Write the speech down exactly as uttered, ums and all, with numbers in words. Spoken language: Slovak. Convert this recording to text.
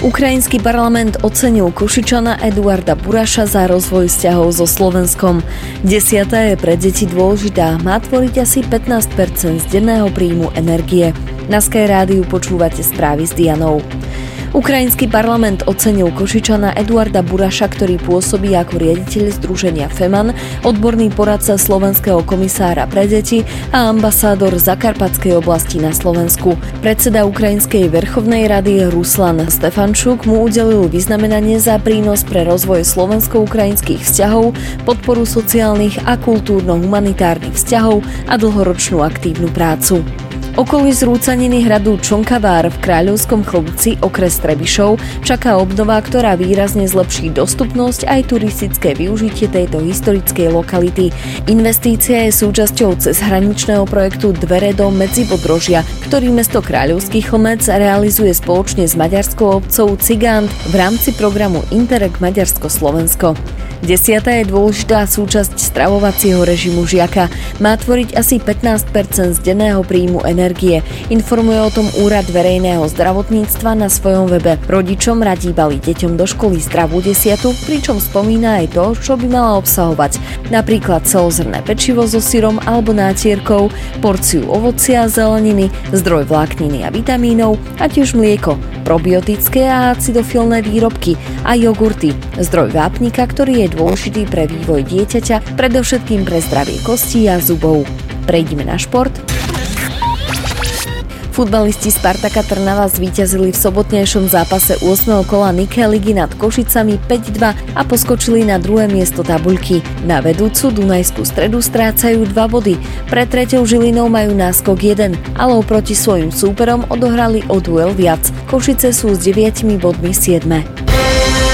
Ukrajinský parlament ocenil Košičana Eduarda Buraša za rozvoj vzťahov so Slovenskom. Desiata je pre deti dôležitá, má tvoriť asi pätnásť percent z denného príjmu energie. Na Sky Rádiu počúvate správy s Dianou. Ukrajinský parlament ocenil Košičana Eduarda Buraša, ktorý pôsobí ako riaditeľ združenia FEMAN, odborný poradca slovenského komisára pre deti a ambasádor Zakarpatskej oblasti na Slovensku. Predseda Ukrajinskej verchovnej rady Ruslan Stefančuk mu udelil vyznamenanie za prínos pre rozvoj slovensko-ukrajinských vzťahov, podporu sociálnych a kultúrno-humanitárnych vzťahov a dlhoročnú aktívnu prácu. Okolí zrúcaniny hradu Čonkavár v Kráľovskom Chlumci, okres Trebišov, čaká obnova, ktorá výrazne zlepší dostupnosť aj turistické využitie tejto historickej lokality. Investícia je súčasťou cezhraničného projektu Dvere do Medzipodrožia, ktorý mesto Kráľovský Chlmec realizuje spoločne s maďarskou obcou Cigant v rámci programu Interreg Maďarsko-Slovensko. Desiata je dôležitá súčasť stravovacieho režimu žiaka. Má tvoriť asi pätnásť percent z denného príjmu energie. Informuje o tom Úrad verejného zdravotníctva na svojom webe. Rodičom radí baliť deťom do školy zdravú desiatu, pričom spomína aj to, čo by mala obsahovať. Napríklad celozrnné pečivo so syrom alebo nátierkou, porciu ovocia a zeleniny, zdroj vlákniny a vitamínov a tiež mlieko, probiotické a acidofilné výrobky a jogurty, zdroj vápnika, ktorý je dôležitý pre vývoj dieťaťa, predovšetkým pre zdravie kostí a zubov. Prejdime na šport. Futbalisti Spartaka Trnava zvíťazili v sobotnejšom zápase ôsmeho kola Nike ligy nad Košicami päť dva a poskočili na druhé miesto tabuľky. Na vedúcu Dunajskú Stredu strácajú dva body. Pred treťou Žilinou majú náskok jeden, ale oproti svojim súperom odohrali o duel viac. Košice sú s deviatimi bodmi siedme.